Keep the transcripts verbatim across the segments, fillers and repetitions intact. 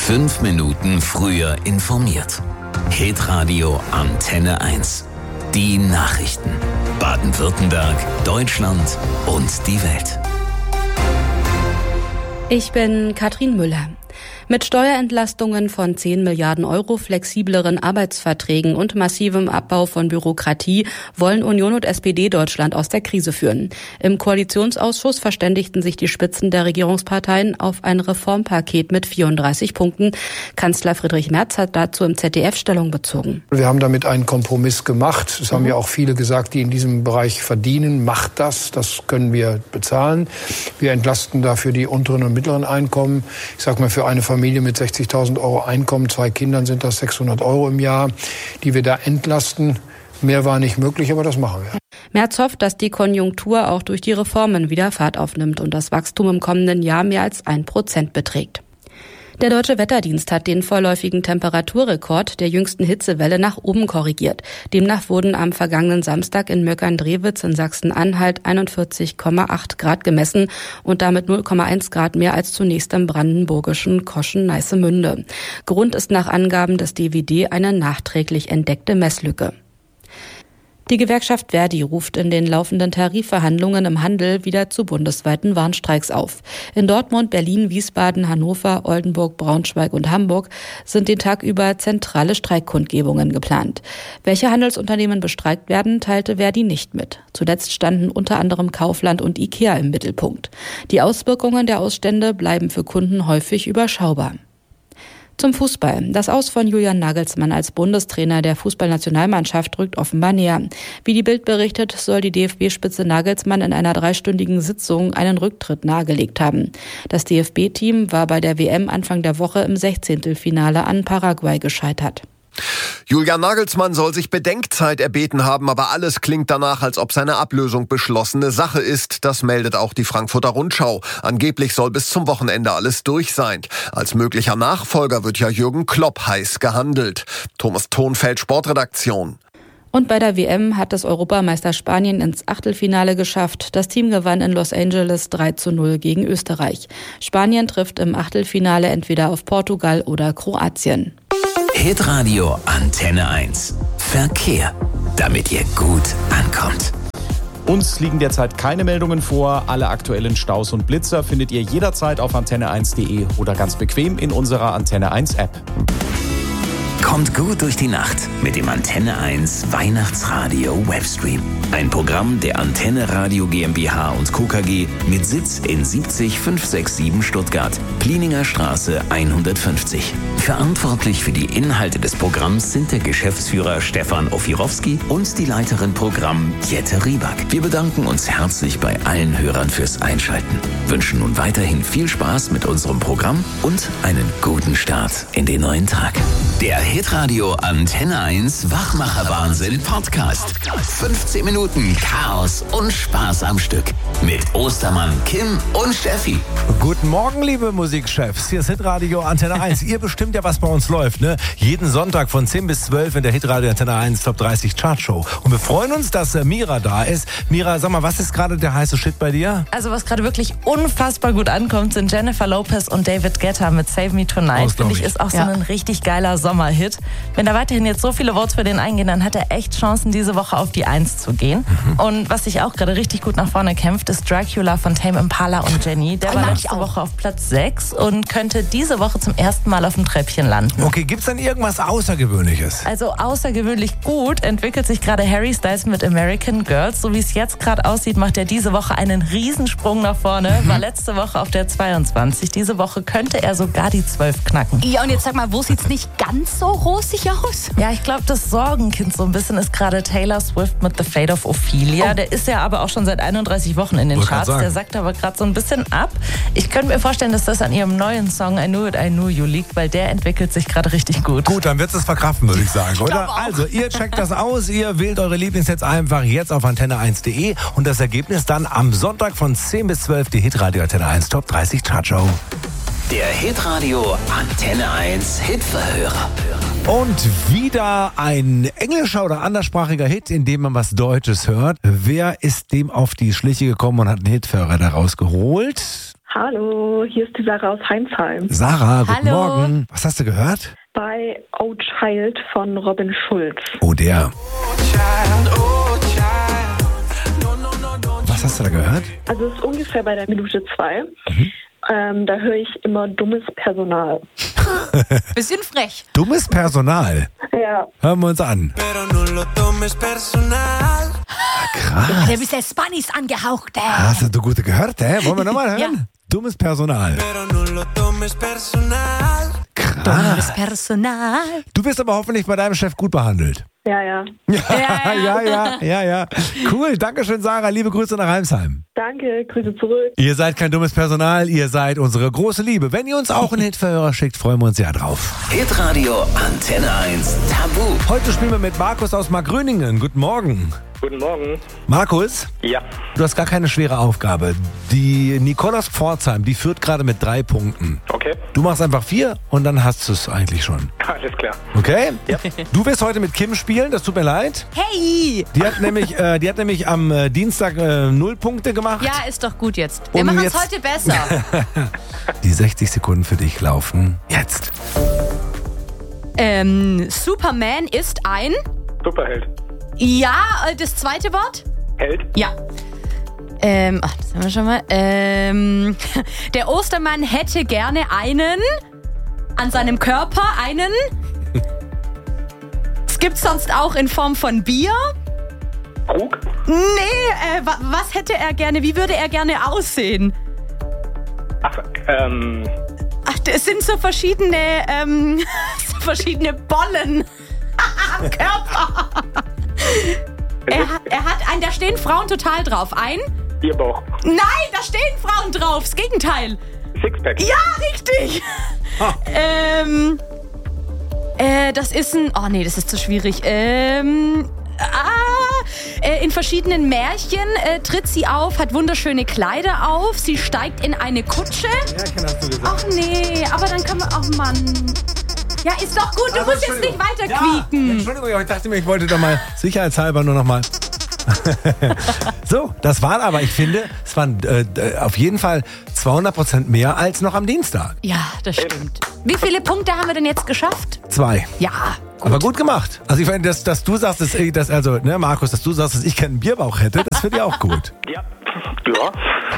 Fünf Minuten früher informiert. Hitradio Antenne eins. Die Nachrichten. Baden-Württemberg, Deutschland und die Welt. Ich bin Katrin Müller. Mit Steuerentlastungen von zehn Milliarden Euro, flexibleren Arbeitsverträgen und massivem Abbau von Bürokratie wollen Union und S P D Deutschland aus der Krise führen. Im Koalitionsausschuss verständigten sich die Spitzen der Regierungsparteien auf ein Reformpaket mit vierunddreißig Punkten. Kanzler Friedrich Merz hat dazu im Z D F Stellung bezogen. Wir haben damit einen Kompromiss gemacht. Das haben ja auch viele gesagt, die in diesem Bereich verdienen. Macht das, das können wir bezahlen. Wir entlasten dafür die unteren und mittleren Einkommen. Ich sag mal, für eine Familie mit sechzigtausend Euro Einkommen, zwei Kindern sind das sechshundert Euro im Jahr, die wir da entlasten. Mehr war nicht möglich, aber das machen wir. Merz hofft, dass die Konjunktur auch durch die Reformen wieder Fahrt aufnimmt und das Wachstum im kommenden Jahr mehr als ein Prozent beträgt. Der Deutsche Wetterdienst hat den vorläufigen Temperaturrekord der jüngsten Hitzewelle nach oben korrigiert. Demnach wurden am vergangenen Samstag in Möckern-Drewitz in Sachsen-Anhalt einundvierzig Komma acht Grad gemessen und damit null Komma eins Grad mehr als zunächst im brandenburgischen Koschen-Neißemünde. Grund ist nach Angaben des D W D eine nachträglich entdeckte Messlücke. Die Gewerkschaft Verdi ruft in den laufenden Tarifverhandlungen im Handel wieder zu bundesweiten Warnstreiks auf. In Dortmund, Berlin, Wiesbaden, Hannover, Oldenburg, Braunschweig und Hamburg sind den Tag über zentrale Streikkundgebungen geplant. Welche Handelsunternehmen bestreikt werden, teilte Verdi nicht mit. Zuletzt standen unter anderem Kaufland und IKEA im Mittelpunkt. Die Auswirkungen der Ausstände bleiben für Kunden häufig überschaubar. Zum Fußball. Das Aus von Julian Nagelsmann als Bundestrainer der Fußballnationalmannschaft rückt offenbar näher. Wie die Bild berichtet, soll die D F B-Spitze Nagelsmann in einer dreistündigen Sitzung einen Rücktritt nahegelegt haben. Das D F B-Team war bei der W M Anfang der Woche im Sechzehntelfinale an Paraguay gescheitert. Julian Nagelsmann soll sich Bedenkzeit erbeten haben, aber alles klingt danach, als ob seine Ablösung beschlossene Sache ist. Das meldet auch die Frankfurter Rundschau. Angeblich soll bis zum Wochenende alles durch sein. Als möglicher Nachfolger wird ja Jürgen Klopp heiß gehandelt. Thomas Thonfeld, Sportredaktion. Und bei der W M hat das Europameister Spanien ins Achtelfinale geschafft. Das Team gewann in Los Angeles drei zu null gegen Österreich. Spanien trifft im Achtelfinale entweder auf Portugal oder Kroatien. Hitradio Antenne eins. Verkehr, damit ihr gut ankommt. Uns liegen derzeit keine Meldungen vor. Alle aktuellen Staus und Blitzer findet ihr jederzeit auf antenne eins punkt de oder ganz bequem in unserer Antenne eins App. Kommt gut durch die Nacht mit dem Antenne eins Weihnachtsradio Webstream. Ein Programm der Antenne Radio GmbH und Co. K G mit Sitz in siebzig fünfhundertsiebenundsiebzig Stuttgart, Plininger Straße hundertfünfzig. Verantwortlich für die Inhalte des Programms sind der Geschäftsführer Stefan Ofirowski und die Leiterin Programm Jette Rieback. Wir bedanken uns herzlich bei allen Hörern fürs Einschalten, wünschen nun weiterhin viel Spaß mit unserem Programm und einen guten Start in den neuen Tag. Der Hitradio Antenne eins Wachmacher-Wahnsinn Podcast. fünfzehn Minuten Chaos und Spaß am Stück. Mit Ostermann, Kim und Steffi. Guten Morgen, liebe Musikchefs. Hier ist Hitradio Antenne eins. Ihr bestimmt ja, was bei uns läuft, ne? Jeden Sonntag von zehn bis zwölf in der Hitradio Antenne eins Top dreißig Chartshow. Und wir freuen uns, dass äh, Mira da ist. Mira, sag mal, was ist gerade der heiße Shit bei dir? Also was gerade wirklich unfassbar gut ankommt, sind Jennifer Lopez und David Guetta mit Save Me Tonight. Finde ich, ist auch so ja. ein richtig geiler Sommerhit. Wenn da weiterhin jetzt so viele Votes für den eingehen, dann hat er echt Chancen, diese Woche auf die Eins zu gehen. Mhm. Und was sich auch gerade richtig gut nach vorne kämpft, ist Dracula von Tame Impala und Jenny. Der war letzte Woche auf Platz sechs und könnte diese Woche zum ersten Mal auf dem Treppchen landen. Okay, gibt's denn irgendwas Außergewöhnliches? Also außergewöhnlich gut entwickelt sich gerade Harry Styles mit American Girls. So wie es jetzt gerade aussieht, macht er diese Woche einen Riesensprung nach vorne. Mhm. War letzte Woche auf der zweiundzwanzig. Diese Woche könnte er sogar die zwölf knacken. Ja, und jetzt sag mal, wo sieht's nicht ganz so rosig aus? Ja, ich glaube, das Sorgenkind so ein bisschen ist gerade Taylor Swift mit The Fate of Ophelia. Oh. Der ist ja aber auch schon seit einunddreißig Wochen in den Wollte Charts. Der sackt aber gerade so ein bisschen ab. Ich könnte mir vorstellen, dass das an ihrem neuen Song I Knew It, I Knew You liegt, weil der entwickelt sich gerade richtig gut. Gut, dann wird es verkraften, würde ich sagen, oder? Also, ihr checkt das aus, ihr wählt eure Lieblingssets einfach jetzt auf antenne eins punkt de und das Ergebnis dann am Sonntag von zehn bis zwölf, die Hitradio Antenne eins Top dreißig Chartshow. Der Hitradio Antenne eins Hitverhörer. Und wieder ein englischer oder anderssprachiger Hit, in dem man was Deutsches hört. Wer ist dem auf die Schliche gekommen und hat einen Hitverhörer daraus geholt? Hallo, hier ist die Sarah aus Heinsheim. Sarah, guten Hallo. Morgen. Was hast du gehört? Bei Oh Child von Robin Schulz. Oh, der. Was hast du da gehört? Also es ist ungefähr bei der Minute zwei. Mhm. Ähm, da höre ich immer dummes Personal. Bisschen frech. Dummes Personal. Ja. Hören wir uns an. Krass. Der bist der Spanisch angehaucht. Hast du gute gehört, hä? Wollen wir nochmal hören? Ja. Dummes Personal. Krass. Dummes Personal. Du wirst aber hoffentlich bei deinem Chef gut behandelt. Ja, ja. Ja, ja, ja, ja, ja. Cool, dankeschön, Sarah. Liebe Grüße nach Heimsheim. Danke, Grüße zurück. Ihr seid kein dummes Personal, ihr seid unsere große Liebe. Wenn ihr uns auch einen Hitverhörer schickt, freuen wir uns sehr drauf. Hitradio Antenne eins Tabu. Heute spielen wir mit Markus aus Markgröningen. Guten Morgen. Guten Morgen. Markus? Ja. Du hast gar keine schwere Aufgabe. Die Nicole aus Pforzheim, die führt gerade mit drei Punkten. Okay. Du machst einfach vier und dann hast du es eigentlich schon. Alles klar. Okay? Ja. Du wirst heute mit Kim spielen, das tut mir leid. Hey! Die hat nämlich, äh, die hat nämlich am äh, Dienstag äh, null Punkte gemacht. Ja, ist doch gut jetzt. Wir Um machen es jetzt- heute besser. Die sechzig Sekunden für dich laufen jetzt. ähm, Superman ist ein... Superheld. Ja, äh, das zweite Wort? Held. Ja. Ähm, ach, das haben wir schon mal. Ähm, der Ostermann hätte gerne einen... An seinem Körper einen... Es gibt sonst auch in Form von Bier. Krug. Nee, äh, wa- was hätte er gerne? Wie würde er gerne aussehen? Ach, ähm... Ach, es sind so verschiedene, ähm, so verschiedene Bollen am Körper. Er, ha- er hat ein, da stehen Frauen total drauf. Ein? Bierbauch. Nein, da stehen Frauen drauf. Das Gegenteil. Sixpack. Ja, richtig. ähm, äh, das ist ein, oh nee, das ist zu schwierig. Ähm, ah, äh, in verschiedenen Märchen äh, tritt sie auf, hat wunderschöne Kleider auf, sie steigt in eine Kutsche. Ja, ich hast du gesagt. Ach nee, aber dann kann man, ach Mann. Ja, ist doch gut, du Also, musst jetzt nicht weiter Ja, quieken. Entschuldigung, aber ich dachte mir, ich wollte doch mal sicherheitshalber nur noch mal. So, das waren aber, ich finde, es waren äh, äh, auf jeden Fall zweihundert Prozent mehr als noch am Dienstag. Ja, das stimmt. Wie viele Punkte haben wir denn jetzt geschafft? Zwei. Ja, gut. Aber gut gemacht. Also ich finde, dass, dass du sagst, dass, ich- dass also, ne, Markus, dass du sagst, dass ich keinen Bierbauch hätte, das finde ich auch gut. Ja. Ja.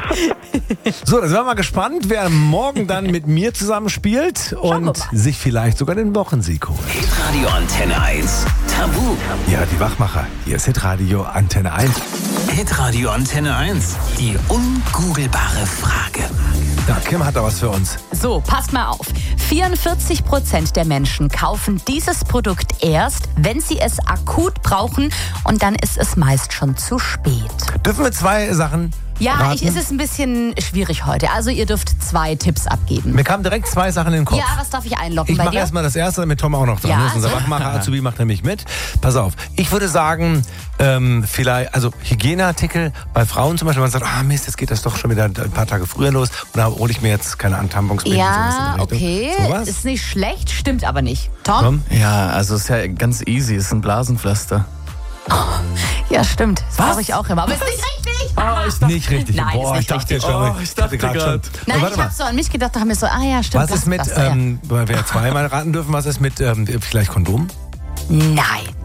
So, dann sind wir mal gespannt, wer morgen dann mit mir zusammen spielt und sich vielleicht sogar den Wochensieg holt. Hitradio Antenne eins Tabu. Ja, die Wachmacher. Hier ist Hitradio Antenne eins. Hitradio Antenne eins. Die ungoogelbare Frage. Ja, Kim hat da was für uns. So, passt mal auf. vierundvierzig Prozent der Menschen kaufen dieses Produkt erst, wenn sie es akut brauchen, und dann ist es meist schon zu spät. Dürfen wir zwei Sachen Ja, raten? ich, es ist ein bisschen schwierig heute. Also ihr dürft zwei Tipps abgeben. Mir kamen direkt zwei Sachen in den Kopf. Ja, was darf ich einloggen Ich bei mache dir? erstmal das erste, damit Tom auch noch dran Ja, ist. Unser so. Wachmacher Azubi macht nämlich mit. Pass auf, ich würde sagen, ähm, vielleicht, also Hygieneartikel bei Frauen zum Beispiel, man sagt, ah Mist, jetzt geht das doch schon wieder ein paar Tage früher los und da hole ich mir jetzt keine Ahnung, Tamponsbinden. Ja, sowas in die okay. Richtung. Sowas? Ist nicht schlecht, stimmt aber nicht. Tom? Tom? Ja, also ist ja ganz easy, ist ein Blasenpflaster. Ja, stimmt. Das brauche ich auch immer. Aber ist nicht richtig. Nicht richtig. Nein, Boah, ist nicht ich dachte richtig. jetzt schon. Oh, ich dachte grad grad. Nein, warte ich mal. habe so an mich gedacht, da haben wir so, ah ja, stimmt. Was ist mit, Blasenpflaster, ja. ähm, weil wir zweimal raten dürfen, was ist mit ähm, vielleicht Kondom? Nein.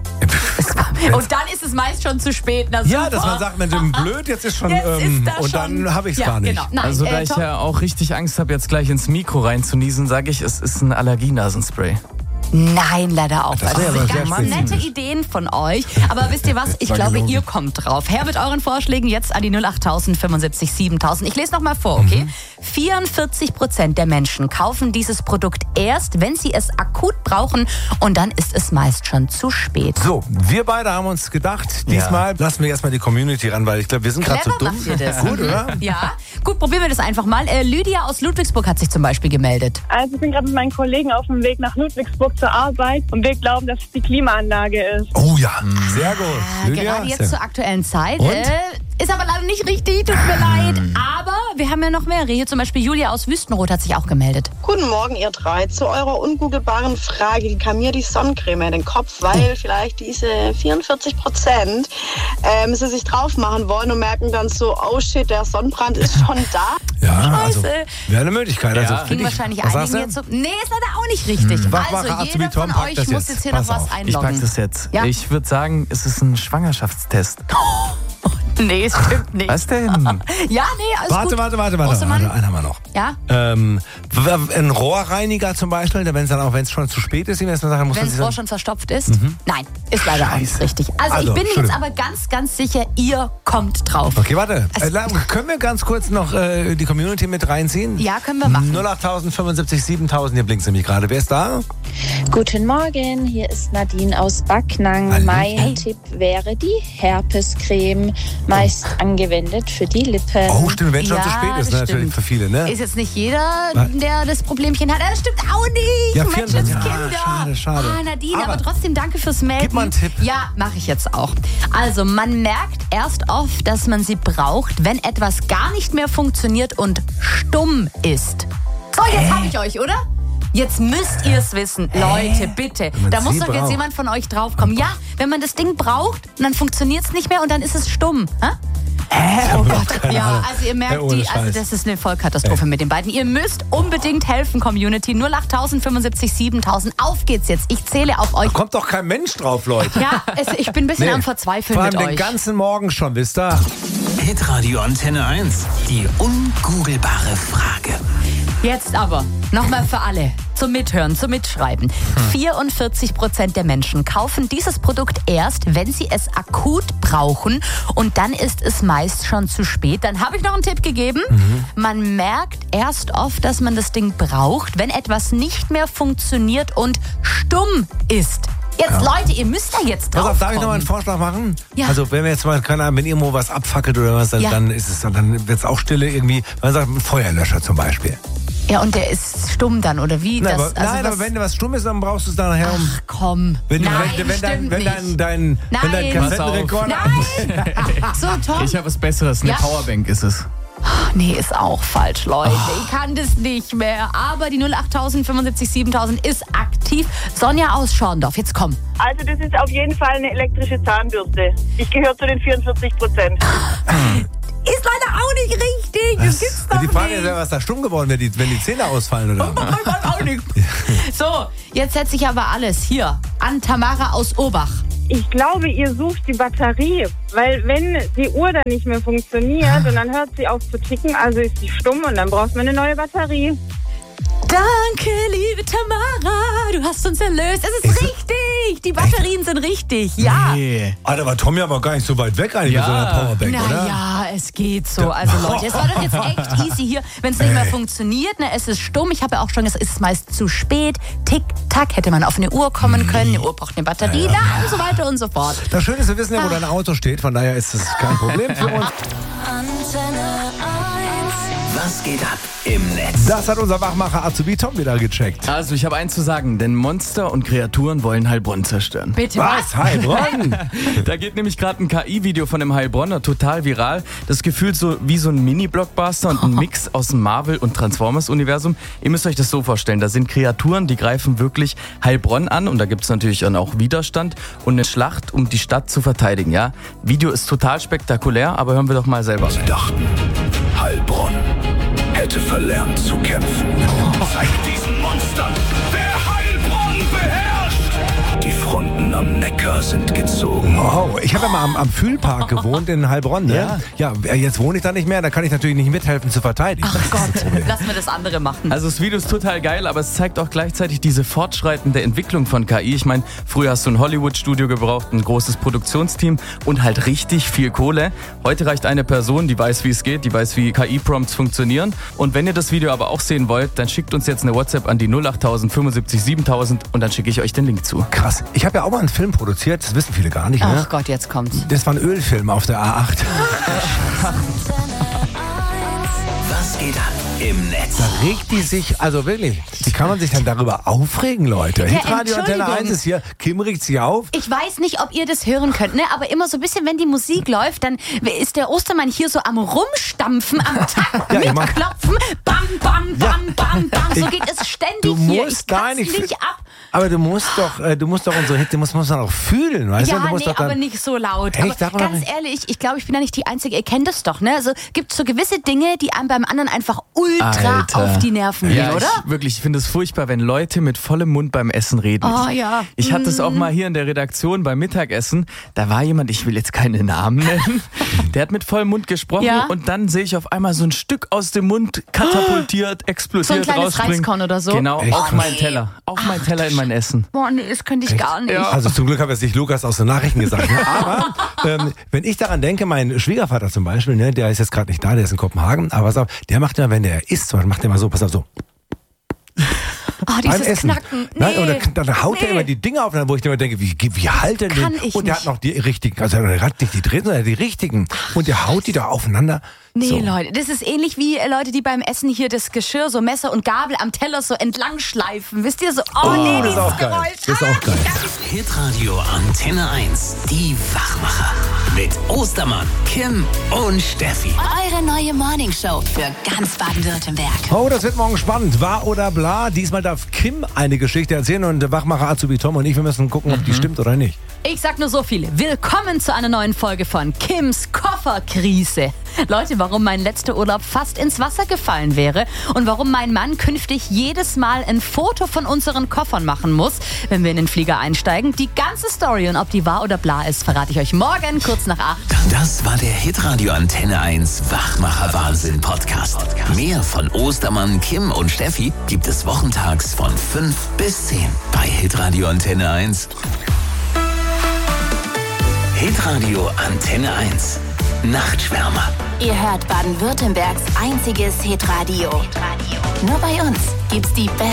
Und dann ist es meist schon zu spät. Na, Ja, super. dass man sagt, Mensch, blöd, jetzt ist schon, Jetzt ähm, ist das und schon- dann habe ich es ja, gar nicht. Genau. Nein, Also da äh, ich Tom? ja auch richtig Angst habe, jetzt gleich ins Mikro reinzuniesen, sage ich, es ist ein Allergienasenspray. Nein, leider auch. Das Das, ist aber sind sehr ganz spezifisch. nette Ideen von euch. Aber wisst ihr was? Ich War glaube, gelogen. ihr kommt drauf. Her mit euren Vorschlägen jetzt an die null achttausend fünfundsiebzig siebentausend. Ich lese noch mal vor, okay? Mhm. vierundvierzig Prozent der Menschen kaufen dieses Produkt erst, wenn sie es akut brauchen. Und dann ist es meist schon zu spät. So, wir beide haben uns gedacht, diesmal lassen wir erstmal die Community ran, weil ich glaube, wir sind gerade so Clever dumm. macht ihr das. Gut, oder? Ja, gut, probieren wir das einfach mal. Äh, Lydia aus Ludwigsburg hat sich zum Beispiel gemeldet. Also ich bin gerade mit meinen Kollegen auf dem Weg nach Ludwigsburg zur Arbeit und wir glauben, dass es die Klimaanlage ist. Oh ja, sehr gut. Ah, Lydia, gerade jetzt sehr- zur aktuellen Zeit. Und? Äh, Ist aber leider nicht richtig, tut mir leid. Aber wir haben ja noch mehrere. Hier zum Beispiel Julia aus Wüstenrot hat sich auch gemeldet. Guten Morgen, ihr drei. Zu eurer ungoogelbaren Frage, die kam mir die Sonnencreme in den Kopf, weil vielleicht diese vierundvierzig Prozent ähm, sie sich drauf machen wollen und merken dann so, oh shit, der Sonnenbrand ist schon da. Ja, Scheiße. also wäre eine Möglichkeit. Also, Ja. Kriegen wahrscheinlich was einigen jetzt so. Nee, ist leider auch nicht richtig. Hm. Also Wachmacher jeder Azubi Tom von packt euch das muss jetzt. jetzt hier Pass noch was auf. Ich einloggen. pack das jetzt. Ja? Ich würde sagen, es ist ein Schwangerschaftstest. Nee, es stimmt nicht. Was denn? Ja, nee, alles Warte, gut. warte, warte, warte, Ostermann? warte. Einen haben wir noch. Ja? Ähm, w- ein Rohrreiniger zum Beispiel, wenn es dann auch, wenn es schon zu spät ist, muss man sagen, muss Wenn man das sich Rohr schon verstopft ist? Mhm. Nein, ist leider auch nicht richtig. Also, Also, ich bin jetzt Entschuldigung. aber ganz, ganz sicher, ihr kommt drauf. Okay, warte. Also- Äh, la- können wir ganz kurz noch äh, die Community mit reinziehen? Ja, können wir machen. null acht fünfundsiebzig siebentausend, hier blinkt nämlich gerade. Wer ist da? Guten Morgen, hier ist Nadine aus Backnang. Hallo. Mein Hey. Tipp wäre die Herpescreme, meist angewendet für die Lippen. Oh, stimmt, wenn es schon Ja, zu spät ist, das ne, natürlich stimmt. für viele, ne? Ist jetzt nicht jeder, Was? der das Problemchen hat. Das stimmt auch nicht. Ja, Menschenskinder. vierundvierzig. Ja, schade, schade. Ah, Nadine, aber, Aber trotzdem danke fürs Melden. gib mal einen Tipp. Ja, mache ich jetzt auch. Also, man merkt erst oft, dass man sie braucht, wenn etwas gar nicht mehr funktioniert und stumm ist. So, jetzt habe ich euch, oder? Jetzt müsst ihr es wissen. Leute, bitte. man Da muss sie doch jetzt braucht. jemand von euch draufkommen. Ja, wenn man das Ding braucht, dann funktioniert es nicht mehr und dann ist es stumm. Hä? Oh Gott. keine Ja, Ahnung. also ihr Ja, merkt, ohne die, also Scheiß. das ist eine Vollkatastrophe mit den beiden. Ihr müsst unbedingt helfen, Community. null acht fünfundsiebzig siebentausend. Auf geht's jetzt. Ich zähle auf euch. Kommt doch kein Mensch drauf, Leute. Ja, es, ich bin ein bisschen Nee. am Verzweifeln Vor allem mit den euch. ganzen Morgen schon, wisst ihr? Hitradio Antenne eins. Die ungoogelbare Frage. Jetzt aber, nochmal für alle, zum Mithören, zum Mitschreiben. vierundvierzig Prozent der Menschen kaufen dieses Produkt erst, wenn sie es akut brauchen und dann ist es meist schon zu spät. Dann habe ich noch einen Tipp gegeben. Man merkt erst oft, dass man das Ding braucht, wenn etwas nicht mehr funktioniert und stumm ist. Jetzt, Leute, ihr müsst da jetzt Pass drauf auf, darf ich noch mal kommen. einen Vorschlag machen? Ja. Also wenn wir jetzt mal, keine Ahnung, wenn irgendwo was abfackelt oder was, dann, Ja. dann ist es, dann wird es auch stille irgendwie. Man sagt, ein Feuerlöscher zum Beispiel. Ja, und der ist stumm dann, oder wie? Nein, Das- aber, also nein was- aber wenn du was stumm ist, dann brauchst du es dann nachher um. Ach komm. Wenn, Nein, wenn, wenn, dein, stimmt wenn dein, nicht. dein, wenn dein Nein. Kassettenrekorder. Nein! So, Tom. Ich habe was Besseres. Eine Ja. Powerbank ist es. Nee, ist auch falsch, Leute. Ich kann das nicht mehr. Aber die null acht fünfundsiebzig siebentausend ist aktiv. Sonja aus Schorndorf, jetzt komm. Also das ist auf jeden Fall eine elektrische Zahnbürste. Ich gehöre zu den vierundvierzig Prozent. Ist leider auch nicht richtig. Das gibt's doch Die Frage nicht. ist ja, was da stumm geworden wird, die- wenn die Zähne ausfallen oder? auch nicht. So, jetzt setze ich aber alles hier an Tamara aus Obach. Ich glaube, ihr sucht die Batterie, weil wenn die Uhr dann nicht mehr funktioniert und dann hört sie auf zu ticken, also ist sie stumm und dann braucht man eine neue Batterie. Danke, liebe Tamara. Du hast uns erlöst. Es ist richtig. Die Batterien sind richtig. Ja. Nee. Alter, war Tommy aber gar nicht so weit weg eigentlich Ja. mit so einer Powerbank, oder? Naja, es geht so. Also Leute, es war doch jetzt echt easy hier. Wenn es nicht mehr funktioniert, ne, es ist stumm. Ich habe ja auch schon gesagt, es ist meist zu spät. Tick, tack, hätte man auf eine Uhr kommen können. Eine Uhr braucht eine Batterie, Ja, ja. da und so weiter und so fort. Das Schöne ist, wir wissen ja, wo dein Auto steht, von daher ist das kein Problem für uns. Was geht ab im Netz? Das hat unser Wachmacher Azubi Tom wieder gecheckt. Also, ich habe eins zu sagen, denn Monster und Kreaturen wollen Heilbronn zerstören. Bitte Was? Heilbronn? Da geht nämlich gerade ein K I-Video von dem Heilbronner total viral. Das gefühlt so wie so ein Mini-Blockbuster und ein Mix aus dem Marvel- und Transformers-Universum. Ihr müsst euch das so vorstellen, da sind Kreaturen, die greifen wirklich Heilbronn an und da gibt es natürlich dann auch Widerstand und eine Schlacht, um die Stadt zu verteidigen. Ja, Video ist total spektakulär, aber hören wir doch mal selber. Sie dachten, Heilbronn hätte verlernt zu kämpfen. Zeigt diesen Monstern, wer Heilbronn beherrscht. Die Fronten am Neckar sind gezogen. Wow, ich habe ja mal am, am Fühlpark gewohnt in Heilbronn. Ne? Ja. ja, jetzt wohne ich da nicht mehr, da kann ich natürlich nicht mithelfen zu verteidigen. Ach Gott, lass mir das andere machen. Also das Video ist total geil, aber es zeigt auch gleichzeitig diese fortschreitende Entwicklung von K I. Ich meine, früher hast du ein Hollywood-Studio gebraucht, ein großes Produktionsteam und halt richtig viel Kohle. Heute reicht eine Person, die weiß, wie es geht, die weiß, wie K I-Prompts funktionieren. Und wenn ihr das Video aber auch sehen wollt, dann schickt uns jetzt eine WhatsApp an die null acht fünfundsiebzig siebentausend und dann schicke ich euch den Link zu. Krass. Ich habe ja auch mal einen Film produziert, das wissen viele gar nicht. Ne? Ach Gott, jetzt kommt's. Das war ein Ölfilm auf der A acht. Was geht ab im Netz. Da regt die sich, also wirklich, wie kann man sich dann darüber aufregen, Leute? Ja, Hitradio Antenne Entschuldigung. eins ist hier, Kim regt sich auf. Ich weiß nicht, ob ihr das hören könnt, ne? Aber immer so ein bisschen, wenn die Musik läuft, dann ist der Ostermann hier so am Rumstampfen, am Takt, Ja, ich mach- mitklopfen. Bam, bam, bam, bam, bam. So Ich- geht es ständig Du hier. musst Ich kann's da nicht, nicht ab. aber du musst doch, äh, du musst doch unsere Hits, die muss man auch fühlen, weißt Ja, du? Du musst nee, doch dann, aber nicht so laut. Echt? Darf Aber man ganz doch ehrlich, ich glaube, ich bin da nicht die Einzige. Ihr kennt das doch, ne? Also gibt so gewisse Dinge, die einem beim anderen einfach ultra Alter. auf die Nerven gehen, ja, oder? Ich, wirklich, ich finde es furchtbar, wenn Leute mit vollem Mund beim Essen reden. Oh, ich, ja. Ich hatte es auch Mm. mal hier in der Redaktion beim Mittagessen. Da war jemand, ich will jetzt keine Namen nennen, der hat mit vollem Mund gesprochen Ja. und dann sehe ich auf einmal so ein Stück aus dem Mund katapultiert, explodiert, So ein kleines rausspringen. Reiskorn oder so? Genau, Echt? auf meinen Teller. Auf meinen Teller in mein Essen. Boah, nee, das könnte ich gar nicht. Also zum Glück habe jetzt nicht Lukas aus den Nachrichten gesagt. Ne? Aber ähm, wenn ich daran denke, mein Schwiegervater zum Beispiel, ne, der ist jetzt gerade nicht da, der ist in Kopenhagen, aber pass auf, der macht immer, wenn der isst, macht der mal so, pass auf, so. Oh, Beim dieses Essen. Knacken. Nee. Nein, und dann, dann haut Nee. er immer die Dinge auf, wo ich immer denke, wie, wie halt denn Kann den? ich Und der nicht. hat noch die richtigen, also er hat nicht die dritten, sondern die richtigen. Und der haut die da aufeinander. Nee, so. Leute, das ist ähnlich wie äh, Leute, die beim Essen hier das Geschirr, so Messer und Gabel am Teller so entlang schleifen. Wisst ihr so? Oh, Oh, nee, das ist dieses auch geil. Geräusch. Das ist auch geil. Hitradio Antenne eins. Die Wachmacher. Mit Ostermann, Kim und Steffi. Eure neue Morningshow für ganz Baden-Württemberg. Oh, das wird morgen spannend. Wahr oder bla? Diesmal darf Kim eine Geschichte erzählen und der Wachmacher Azubi Tom und ich, wir müssen gucken, ob die stimmt oder nicht. Ich sag nur so viel. Willkommen zu einer neuen Folge von Kims Kofferkrise. Leute, warum mein letzter Urlaub fast ins Wasser gefallen wäre und warum mein Mann künftig jedes Mal ein Foto von unseren Koffern machen muss, wenn wir in den Flieger einsteigen. Die ganze Story und ob die wahr oder bla ist, verrate ich euch morgen kurz nach acht. Das war der Hitradio Antenne eins Wachmacher Wahnsinn Podcast. Mehr von Ostermann, Kim und Steffi gibt es wochentags von fünf bis zehn bei Hitradio Antenne eins. Hitradio Antenne eins. Nachtschwärmer. Ihr hört Baden-Württembergs einziges Hitradio. Nur bei uns gibt's die besten